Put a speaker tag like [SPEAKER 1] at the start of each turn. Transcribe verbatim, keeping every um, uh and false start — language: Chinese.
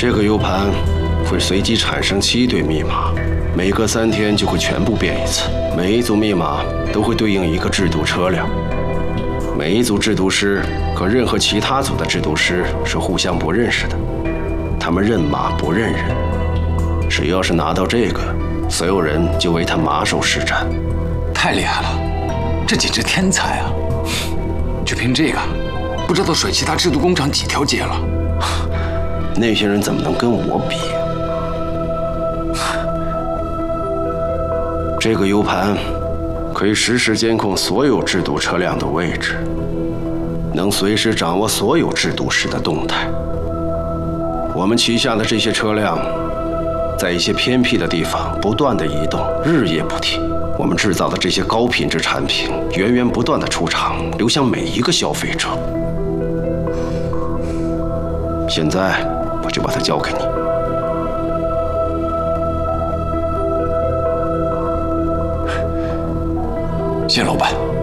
[SPEAKER 1] 这个 U 盘会随机产生七对密码，每隔三天就会全部变一次。每一组密码都会对应一个制毒车辆，每一组制毒师和任何其他组的制毒师是互相不认识的，他们认马不认人。谁要是拿到这个，所有人就为他马首是瞻。
[SPEAKER 2] 太厉害了，这简直天才啊！就凭这个，不知道甩其他制毒工厂几条街了。
[SPEAKER 1] 那些人怎么能跟我比？这个 U 盘可以实时监控所有制毒车辆的位置，能随时掌握所有制毒师的动态。我们旗下的这些车辆，在一些偏僻的地方不断的移动，日夜不停。我们制造的这些高品质产品，源源不断的出厂，流向每一个消费者。现在，我就把它交给你。
[SPEAKER 2] 谢老板。